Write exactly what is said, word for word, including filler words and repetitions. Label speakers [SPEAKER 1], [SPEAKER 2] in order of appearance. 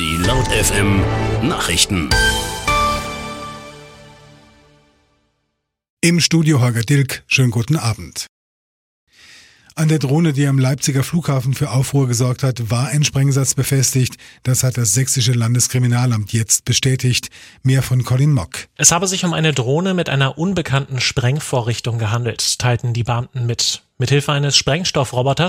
[SPEAKER 1] Die Laut F M Nachrichten.
[SPEAKER 2] Im Studio Holger Dilk, schönen guten Abend. An der Drohne, die am Leipziger Flughafen für Aufruhr gesorgt hat, war ein Sprengsatz befestigt. Das hat das sächsische Landeskriminalamt jetzt bestätigt. Mehr von Colin Mock.
[SPEAKER 3] Es habe sich um eine Drohne mit einer unbekannten Sprengvorrichtung gehandelt, teilten die Beamten mit. Mithilfe eines Sprengstoffroboters